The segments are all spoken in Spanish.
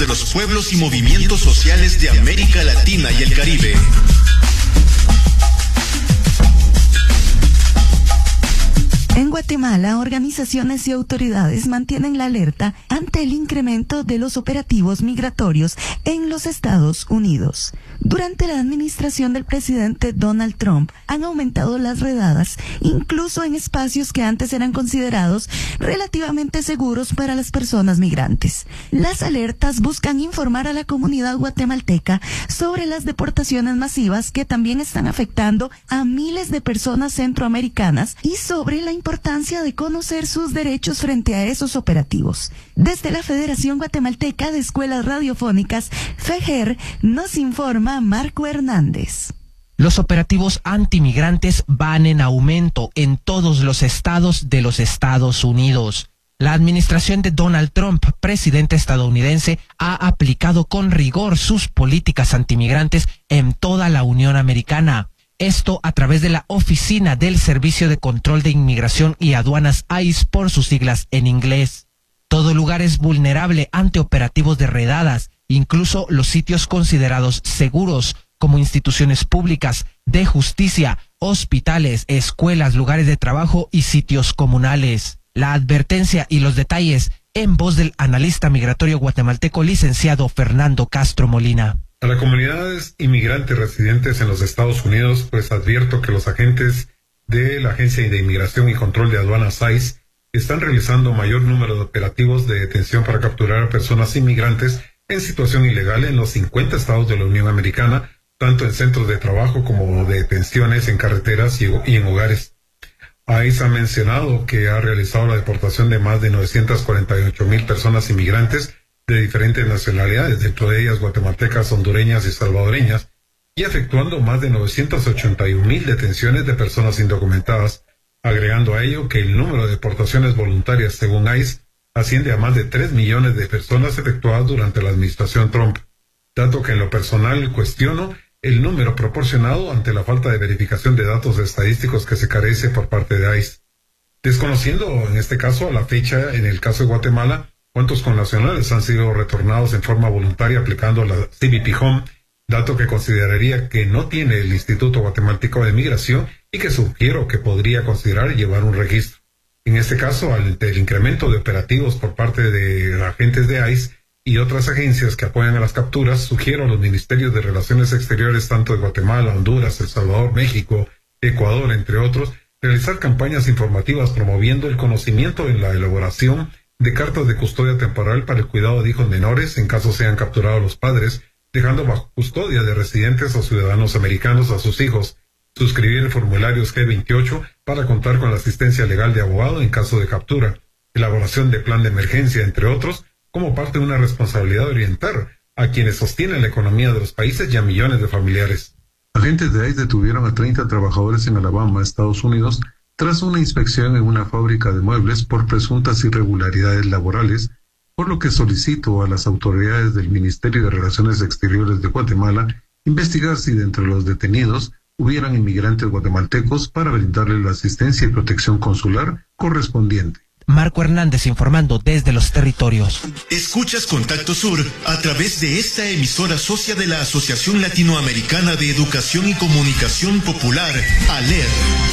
de los pueblos y movimientos sociales de América Latina y el Caribe. En Guatemala, organizaciones y autoridades mantienen la alerta ante el incremento de los operativos migratorios en los Estados Unidos. Durante la administración del presidente Donald Trump, han aumentado las redadas, incluso en espacios que antes eran considerados relativamente seguros para las personas migrantes. Las alertas buscan informar a la comunidad guatemalteca sobre las deportaciones masivas que también están afectando a miles de personas centroamericanas y sobre la importancia de conocer sus derechos frente a esos operativos. Desde la Federación Guatemalteca de Escuelas Radiofónicas, FEGER, nos informa Marco Hernández. Los operativos antimigrantes van en aumento en todos los estados de los Estados Unidos. La administración de Donald Trump, presidente estadounidense, ha aplicado con rigor sus políticas antimigrantes en toda la Unión Americana. Esto a través de la Oficina del Servicio de Control de Inmigración y Aduanas ICE por sus siglas en inglés. Todo lugar es vulnerable ante operativos de redadas, incluso los sitios considerados seguros, como instituciones públicas, de justicia, hospitales, escuelas, lugares de trabajo y sitios comunales. La advertencia y los detalles en voz del analista migratorio guatemalteco licenciado Fernando Castro Molina. A las comunidades inmigrantes residentes en los Estados Unidos, pues advierto que los agentes de la Agencia de Inmigración y Control de Aduanas ICE están realizando mayor número de operativos de detención para capturar a personas inmigrantes en situación ilegal en los 50 estados de la Unión Americana, tanto en centros de trabajo como de detenciones en carreteras y en hogares. ICE ha mencionado que ha realizado la deportación de más de 948,000 personas inmigrantes de diferentes nacionalidades, dentro de ellas guatemaltecas, hondureñas y salvadoreñas, y efectuando más de 981,000 detenciones de personas indocumentadas, agregando a ello que el número de deportaciones voluntarias, según ICE, asciende a más de 3 millones de personas efectuadas durante la administración Trump, dato que en lo personal cuestiono el número proporcionado ante la falta de verificación de datos estadísticos que se carece por parte de ICE. Desconociendo en este caso a la fecha, en el caso de Guatemala, cuántos connacionales han sido retornados en forma voluntaria aplicando la CBP Home, dato que consideraría que no tiene el Instituto Guatemalteco de Migración y que sugiero que podría considerar llevar un registro. En este caso, ante el incremento de operativos por parte de agentes de ICE y otras agencias que apoyan a las capturas, sugiero a los ministerios de Relaciones Exteriores tanto de Guatemala, Honduras, El Salvador, México, Ecuador, entre otros, realizar campañas informativas promoviendo el conocimiento en la elaboración de cartas de custodia temporal para el cuidado de hijos menores en caso sean capturados los padres, dejando bajo custodia de residentes o ciudadanos americanos a sus hijos, suscribir formularios G28 para contar con la asistencia legal de abogado en caso de captura, elaboración de plan de emergencia, entre otros, como parte de una responsabilidad de orientar a quienes sostienen la economía de los países y a millones de familiares. Agentes de ICE detuvieron a 30 trabajadores en Alabama, Estados Unidos, tras una inspección en una fábrica de muebles por presuntas irregularidades laborales, por lo que solicito a las autoridades del Ministerio de Relaciones Exteriores de Guatemala investigar si de entre los detenidos hubieran inmigrantes guatemaltecos para brindarles la asistencia y protección consular correspondiente. Marco Hernández informando desde los territorios. Escuchas Contacto Sur a través de esta emisora socia de la Asociación Latinoamericana de Educación y Comunicación Popular, ALER.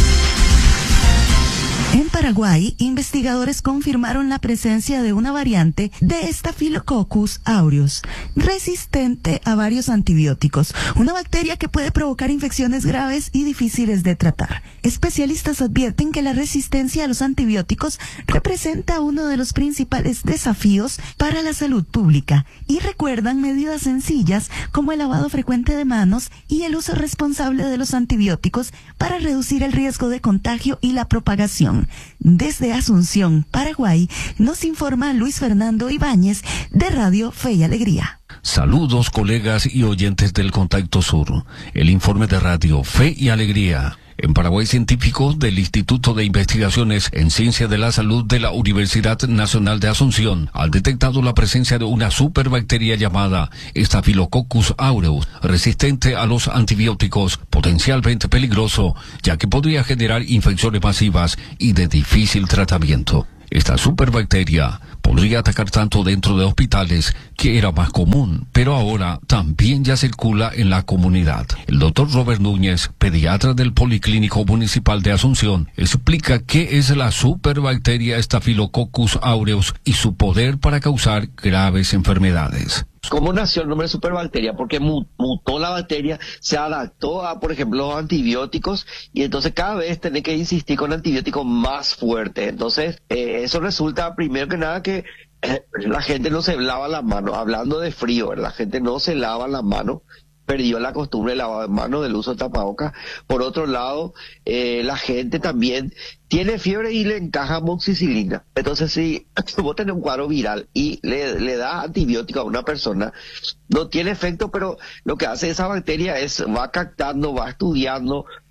En Paraguay, investigadores confirmaron la presencia de una variante de Staphylococcus aureus, resistente a varios antibióticos, una bacteria que puede provocar infecciones graves y difíciles de tratar. Especialistas advierten que la resistencia a los antibióticos representa uno de los principales desafíos para la salud pública y recuerdan medidas sencillas como el lavado frecuente de manos y el uso responsable de los antibióticos para reducir el riesgo de contagio y la propagación. Desde Asunción, Paraguay, nos informa Luis Fernando Ibáñez de Radio Fe y Alegría. Saludos, colegas y oyentes del Contacto Sur. El informe de Radio Fe y Alegría. En Paraguay, científicos del Instituto de Investigaciones en Ciencia de la Salud de la Universidad Nacional de Asunción han detectado la presencia de una superbacteria llamada Staphylococcus aureus, resistente a los antibióticos, potencialmente peligroso, ya que podría generar infecciones masivas y de difícil tratamiento. Esta superbacteria podría atacar tanto dentro de hospitales, que era más común, pero ahora también ya circula en la comunidad. El doctor Robert Núñez, pediatra del Policlínico Municipal de Asunción, explica qué es la superbacteria Staphylococcus aureus y su poder para causar graves enfermedades. ¿Cómo nació el nombre de superbacteria? Porque mutó la bacteria, se adaptó a, por ejemplo, los antibióticos, y entonces cada vez tenés que insistir con antibióticos más fuertes. Entonces, eso resulta, primero que nada, que la gente no se lava las manos. Hablando de frío, la gente no se lava las manos, perdió la costumbre de lavar manos, del uso de tapabocas. Por otro lado, la gente también tiene fiebre y le encaja amoxicilina. Entonces, si vos tenés un cuadro viral y le das antibiótico a una persona, no tiene efecto, pero lo que hace esa bacteria es va captando, va estudiando,